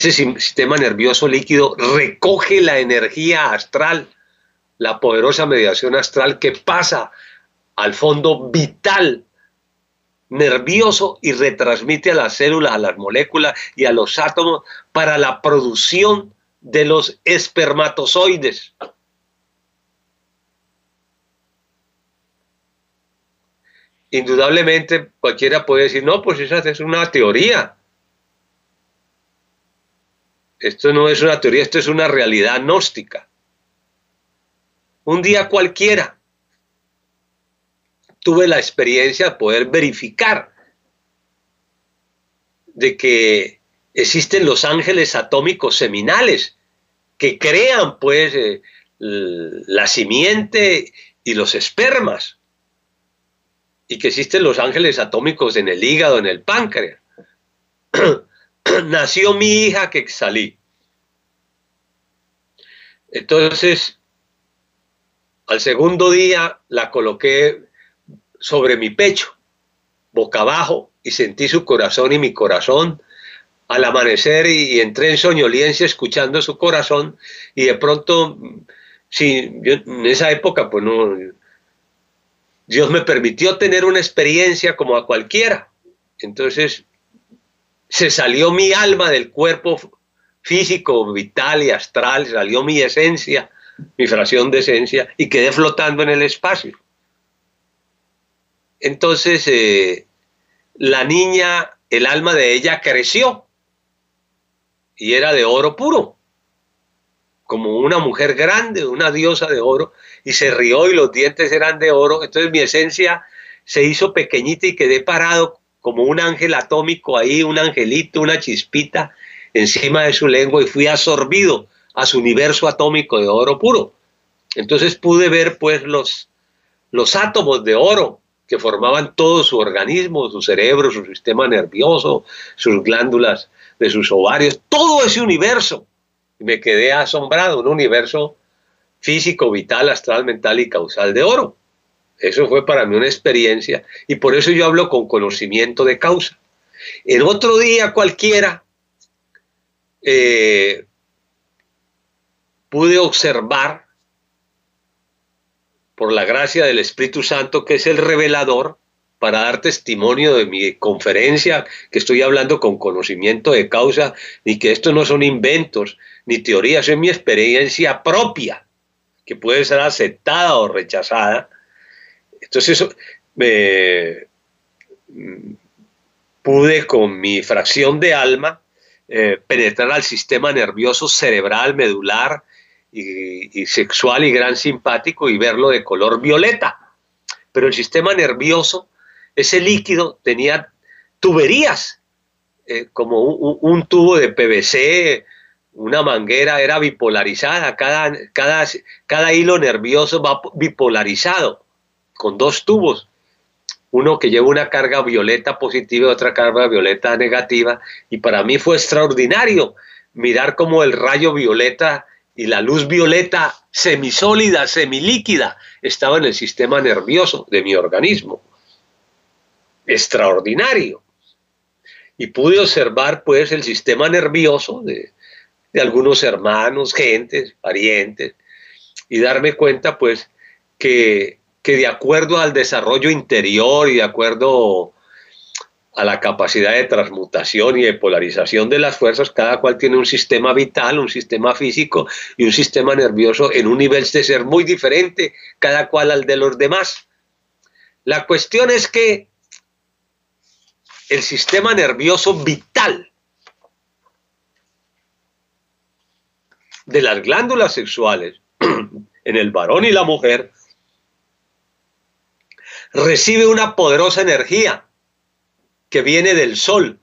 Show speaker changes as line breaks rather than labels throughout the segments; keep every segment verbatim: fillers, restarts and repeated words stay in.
sistema nervioso líquido recoge la energía astral, la poderosa mediación astral que pasa al fondo vital nervioso y retransmite a las células, a las moléculas y a los átomos para la producción de los espermatozoides. Indudablemente cualquiera puede decir, no, pues esa es una teoría. Esto no es una teoría, esto es una realidad gnóstica. Un día cualquiera tuve la experiencia de poder verificar de que existen los ángeles atómicos seminales que crean pues eh, la simiente y los espermas, y que existen los ángeles atómicos en el hígado, en el páncreas. Nació mi hija Quexalí. Entonces, al segundo día la coloqué sobre mi pecho, boca abajo, y sentí su corazón y mi corazón al amanecer, y, y entré en soñolencia escuchando su corazón, y de pronto, sí, yo, en esa época, pues no, Dios me permitió tener una experiencia como a cualquiera. Entonces, se salió mi alma del cuerpo físico, vital y astral, salió mi esencia, mi fracción de esencia, y quedé flotando en el espacio. Entonces, eh, la niña, el alma de ella creció, y era de oro puro, como una mujer grande, una diosa de oro, y se rió y los dientes eran de oro. Entonces mi esencia se hizo pequeñita y quedé parado como un ángel atómico ahí, un angelito, una chispita encima de su lengua, y fui absorbido a su universo atómico de oro puro. Entonces pude ver pues los, los átomos de oro que formaban todo su organismo, su cerebro, su sistema nervioso, sus glándulas de sus ovarios, todo ese universo. Y me quedé asombrado, un universo físico, vital, astral, mental y causal de oro. Eso fue para mí una experiencia, y por eso yo hablo con conocimiento de causa. En otro día cualquiera eh, pude observar, por la gracia del Espíritu Santo, que es el revelador, para dar testimonio de mi conferencia, que estoy hablando con conocimiento de causa, y que estos no son inventos ni teorías, es mi experiencia propia, que puede ser aceptada o rechazada. Entonces eh, pude con mi fracción de alma eh, penetrar al sistema nervioso cerebral, medular y, y sexual y gran simpático, y verlo de color violeta. Pero el sistema nervioso, ese líquido, tenía tuberías, eh, como un, un tubo de P V C, una manguera, era bipolarizada, cada, cada, cada hilo nervioso va bipolarizado, con dos tubos, uno que lleva una carga violeta positiva y otra carga violeta negativa, y para mí fue extraordinario mirar cómo el rayo violeta y la luz violeta semisólida, semilíquida, estaba en el sistema nervioso de mi organismo. Extraordinario. Y pude observar pues el sistema nervioso de, de algunos hermanos, gentes, parientes, y darme cuenta pues que, que de acuerdo al desarrollo interior y de acuerdo a la capacidad de transmutación y de polarización de las fuerzas, cada cual tiene un sistema vital, un sistema físico y un sistema nervioso en un nivel de ser muy diferente, cada cual al de los demás. La cuestión es que el sistema nervioso vital de las glándulas sexuales en el varón y la mujer recibe una poderosa energía que viene del sol.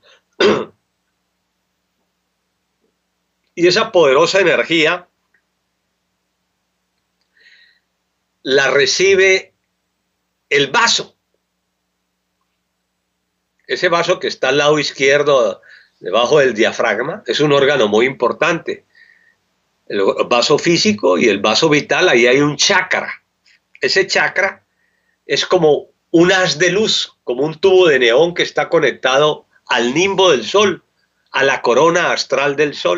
Y esa poderosa energía la recibe el vaso. Ese vaso que está al lado izquierdo, debajo del diafragma, es un órgano muy importante. El vaso físico y el vaso vital, ahí hay un chakra. Ese chakra es como un haz de luz, como un tubo de neón que está conectado al nimbo del sol, a la corona astral del sol.